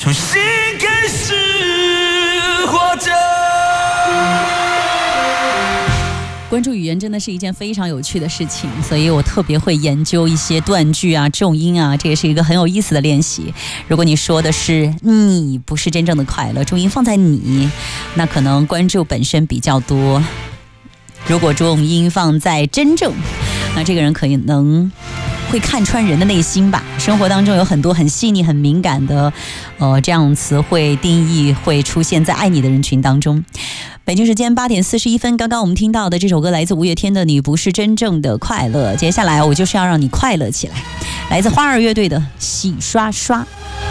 重新开始活着。 关注语言真的是一件非常有趣的事情，所以我特别会研究一些断句啊、重音啊，这也是一个很有意思的练习。如果你说的是你不是真正的快乐，重音放在你，那可能关注本身比较多。如果重音放在真正，那这个人可能会看穿人的内心吧。生活当中有很多很细腻、很敏感的，这样词汇定义会出现在爱你的人群当中。北京时间8点41分，刚刚我们听到的这首歌来自五月天的《你不是真正的快乐》。接下来我就是要让你快乐起来，来自花儿乐队的《洗刷刷》。